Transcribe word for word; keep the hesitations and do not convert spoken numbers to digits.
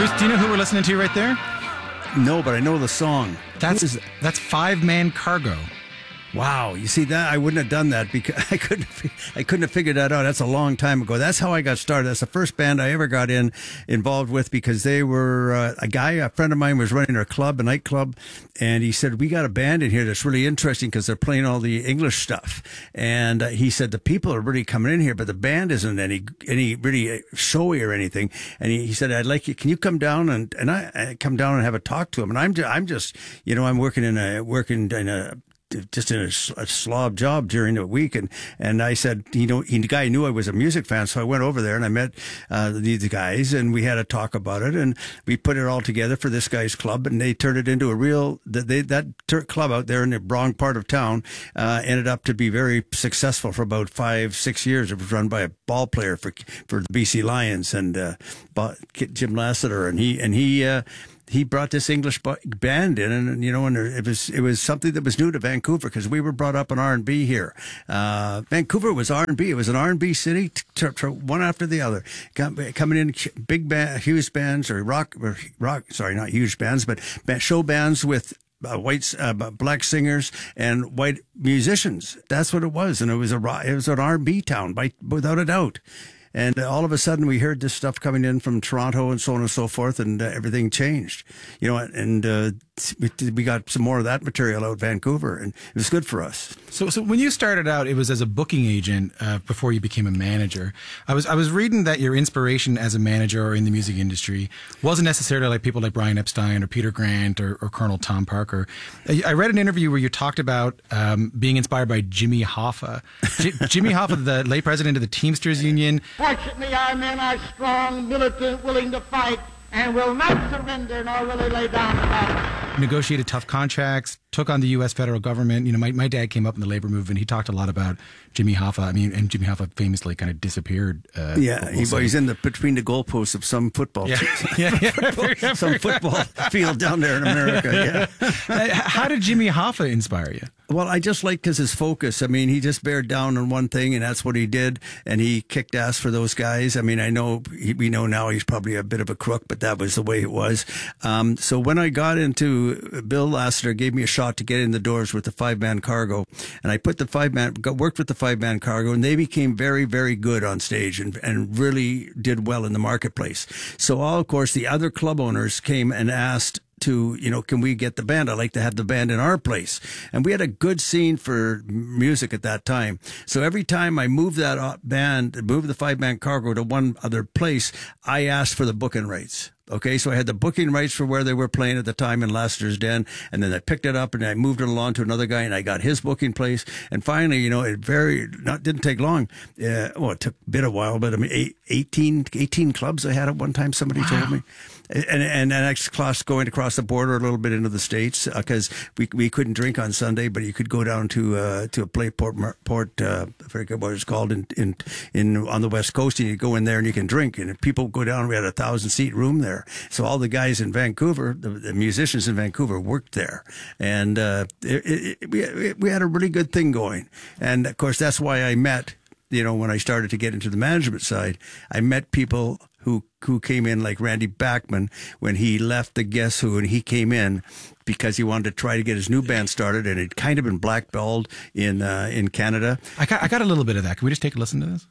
Bruce, do you know who we're listening to right there? No, but I know the song. That's that's Five Man Cargo. Wow, you see that I wouldn't have done that because I couldn't. I couldn't have figured that out. That's a long time ago. That's how I got started. That's the first band I ever got in involved with because they were uh, a guy, a friend of mine, was running a club, a nightclub, and he said, "We got a band in here that's really interesting because they're playing all the English stuff." And uh, he said, "The people are really coming in here, but the band isn't any any really showy or anything." And he, he said, "I'd like you. Can you come down and and I, I come down and have a talk to him?" And I'm just, I'm just, you know, I'm working in a working in a. just in a, a slob job during the week. And, and I said, you know, he, the guy knew I was a music fan. So I went over there and I met, uh, these guys and we had a talk about it and we put it all together for this guy's club and they turned it into a real, they, that ter- club out there in the wrong part of town, uh, ended up to be very successful for about five, six years. It was run by a ball player for, for the B C Lions and, uh, Jim Lassiter. And he, and he, uh, he brought this English band in, and you know, and it was it was something that was new to Vancouver because we were brought up in R and B here. Uh, Vancouver was R and B; it was an R and B city, t- t- one after the other, coming in big band, huge bands or rock, or rock. Sorry, not huge bands, but show bands with uh, white, uh, black singers and white musicians. That's what it was, and it was a it was an R and B town, by without a doubt. And all of a sudden, we heard this stuff coming in from Toronto and so on and so forth, and uh, everything changed. You know, and uh, we, we got some more of that material out of Vancouver, and it was good for us. So, so when you started out, it was as a booking agent uh, before you became a manager. I was I was reading that your inspiration as a manager or in the music industry wasn't necessarily like people like Brian Epstein or Peter Grant or, or Colonel Tom Parker. I, I read an interview where you talked about um, being inspired by Jimmy Hoffa. J- Jimmy Hoffa, the late president of the Teamsters Union. Fortunately, our men are strong, militant, willing to fight, and will not surrender nor will they lay down the battle. Negotiated tough contracts, took on the U S federal government. You know, my, my dad came up in the labor movement. He talked a lot about Jimmy Hoffa. I mean, and Jimmy Hoffa famously kind of disappeared. Uh, yeah, he, well, he's in the between the goalposts of some football, yeah. team. yeah, yeah. football, some football field down there in America. Yeah. Uh, how did Jimmy Hoffa inspire you? Well, I just liked his, his focus. I mean, he just bared down on one thing, and that's what he did. And he kicked ass for those guys. I mean, I know he, we know now he's probably a bit of a crook, but that was the way it was. Um, so when I got into Bill Lassiter, gave me a shot to get in the doors with the five man Cargo, and I put the five man got, worked with the five man Cargo, and they became very, very good on stage and and really did well in the marketplace. So all, of course, the other club owners came and asked to, you know, can we get the band? I'd like to have the band in our place. And we had a good scene for music at that time. So every time I moved that band, moved the five-man Cargo to one other place, I asked for the booking rights. Okay, so I had the booking rights for where they were playing at the time in Lassiter's Den, and then I picked it up and I moved it along to another guy, and I got his booking place. And finally, you know, it very not didn't take long. Uh, well, it took a bit of a while, but I mean, eight, eighteen, eighteen clubs I had at one time. Somebody wow. told me, and and and actually going across the border a little bit into the States because uh, we we couldn't drink on Sunday, but you could go down to uh, to a place Port Port uh, I forget what it's called in in in on the West Coast, and you go in there and you can drink, and people go down. We had a thousand seat room there. So all the guys in Vancouver, the, the musicians in Vancouver, worked there, and uh, it, it, we we had a really good thing going. And of course, that's why I met. You know, when I started to get into the management side, I met people who who came in like Randy Bachman when he left the Guess Who, and he came in because he wanted to try to get his new band started, and it kind of been blackballed in uh, in Canada. I got I got a little bit of that. Can we just take a listen to this?